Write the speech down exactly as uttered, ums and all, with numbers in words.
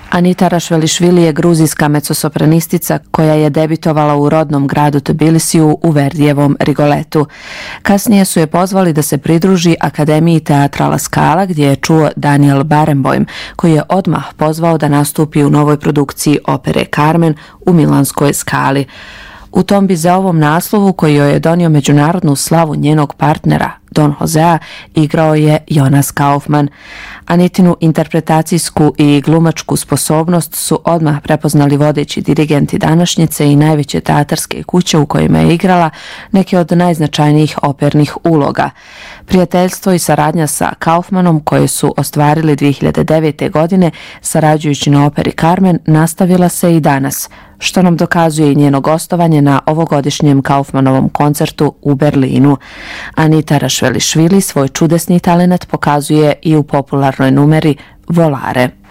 Anita Rašvelišvili je gruzijska mezzosopranistica koja je debitovala u rodnom gradu Tbilisiju u Verdijevom Rigoletu. Kasnije su je pozvali da se pridruži Akademiji teatra La Scala gdje je čuo Daniel Barenboim, koji je odmah pozvao da nastupi u novoj produkciji opere Carmen u milanskoj Scali. U tom Bizeovom naslovu koji joj je donio međunarodnu slavu njenog partnera Don Josea igrao je Jonas Kaufman. Anitinu interpretacijsku i glumačku sposobnost su odmah prepoznali vodeći dirigenti današnjice i najveće teatarske kuće u kojima je igrala neke od najznačajnijih opernih uloga. Prijateljstvo i saradnja sa Kaufmanom koje su ostvarili dvije hiljade devete. godine sarađujući na operi Carmen nastavila se i danas, što nam dokazuje i njeno gostovanje na ovogodišnjem Kaufmanovom koncertu u Berlinu. Anita Rašvelišvili svoj čudesni talenat pokazuje i u popularnoj numeri Volare.